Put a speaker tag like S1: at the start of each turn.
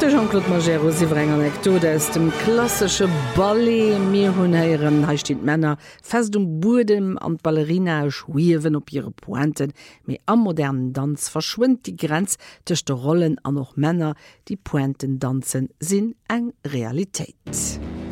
S1: De Jean-Claude Magero siwreng Anekdote aus dem klassische Ballet mir hunn heieren heichtit Männer fest Budem an Ballerina schwiewen op ihre Pointen, méi am modernen Tanz verschwindt die Grenz tech de Rollen an noch Männer, die Pointen danszen sinn eng Realitéit.